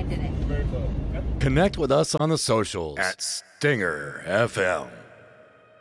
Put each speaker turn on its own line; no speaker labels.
I did it.
Connect with us on the socials at Stinger FM.